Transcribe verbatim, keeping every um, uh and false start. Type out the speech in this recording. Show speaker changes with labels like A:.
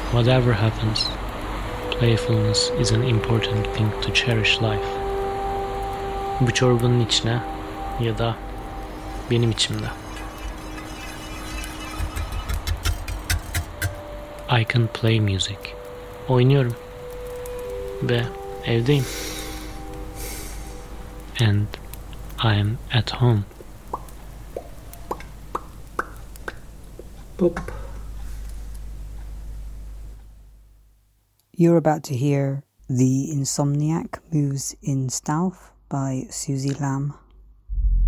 A: Whatever happens, playfulness is an important thing to cherish life. Bu çorbanın içine ya da benim içimde. I can play music. Oynuyorum. Ve evdeyim. And I'm at home.
B: Boop.
C: You're about to hear The Insomniac Moves in Stealth by Susie Lamb.